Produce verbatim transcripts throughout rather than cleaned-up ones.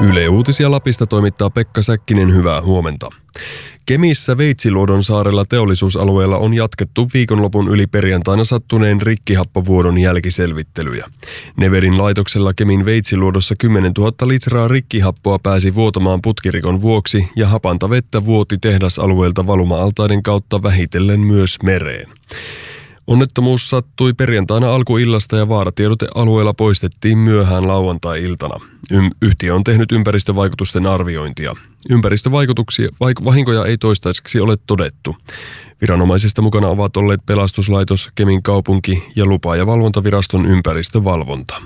Yle Uutisia Lapista toimittaa Pekka Säkkinen, hyvää huomenta. Kemissä Veitsiluodon saarella teollisuusalueella on jatkettu viikonlopun yli perjantaina sattuneen rikkihappovuodon jälkiselvittelyjä. Neverin laitoksella Kemin Veitsiluodossa kymmenentuhatta litraa rikkihappoa pääsi vuotamaan putkirikon vuoksi ja hapanta vettä vuoti tehdasalueelta valuma-altaiden kautta vähitellen myös mereen. Onnettomuus sattui perjantaina alkuillasta ja vaaratiedote alueella poistettiin myöhään lauantai-iltana. Ym- yhtiö on tehnyt ympäristövaikutusten arviointia. Ympäristövaikutuksia vaik- vahinkoja ei toistaiseksi ole todettu. Viranomaisista mukana ovat olleet pelastuslaitos, Kemin kaupunki ja lupa- ja valvontaviraston ympäristövalvonta.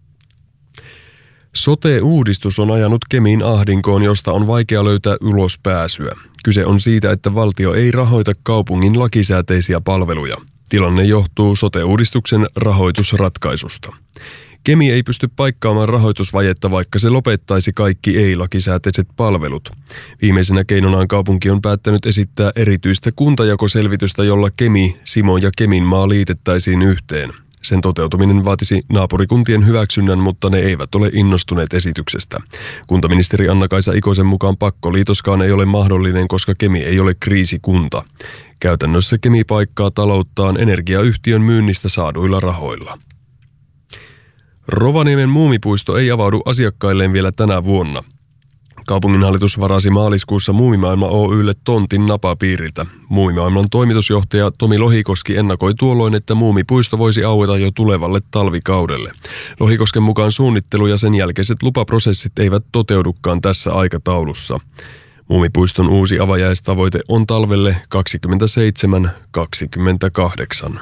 Sote-uudistus on ajanut Kemin ahdinkoon, josta on vaikea löytää ulospääsyä. Kyse on siitä, että valtio ei rahoita kaupungin lakisääteisiä palveluja. Tilanne johtuu sote-uudistuksen rahoitusratkaisusta. Kemi ei pysty paikkaamaan rahoitusvajetta, vaikka se lopettaisi kaikki ei-lakisääteiset palvelut. Viimeisenä keinonaan kaupunki on päättänyt esittää erityistä kuntajakoselvitystä, jolla Kemi, Simo ja Keminmaa liitettäisiin yhteen. Sen toteutuminen vaatisi naapurikuntien hyväksynnän, mutta ne eivät ole innostuneet esityksestä. Kuntaministeri Anna-Kaisa Ikosen mukaan pakkoliitoskaan ei ole mahdollinen, koska Kemi ei ole kriisikunta. Käytännössä Kemi paikkaa talouttaan energiayhtiön myynnistä saaduilla rahoilla. Rovaniemen muumipuisto ei avaudu asiakkailleen vielä tänä vuonna. Kaupunginhallitus varasi maaliskuussa Muumimaailma Oy:lle tontin napapiiriltä. Muumimaailman toimitusjohtaja Tomi Lohikoski ennakoi tuolloin, että muumipuisto voisi aueta jo tulevalle talvikaudelle. Lohikosken mukaan suunnittelu ja sen jälkeiset lupaprosessit eivät toteudukaan tässä aikataulussa. Muumipuiston uusi avajaistavoite on talvelle kaksikymmentäseitsemän kaksikymmentäkahdeksan.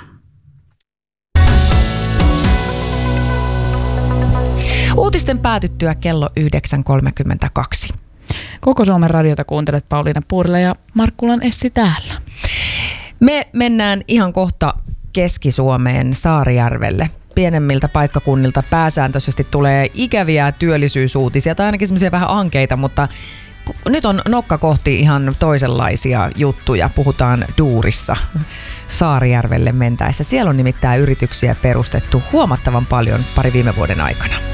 Uutisten päätyttyä kello yhdeksän kolmekymmentäkaksi. Koko Suomen radiota kuuntelet Pauliina Puurila ja Markkulan Essi täällä. Me mennään ihan kohta Keski-Suomeen Saarijärvelle. Pienemmiltä paikkakunnilta pääsääntöisesti tulee ikäviä työllisyysuutisia tai ainakin semmoisia vähän ankeita, mutta nyt on nokka kohti ihan toisenlaisia juttuja. Puhutaan duurissa Saarijärvelle mentäessä. Siellä on nimittäin yrityksiä perustettu huomattavan paljon pari viime vuoden aikana.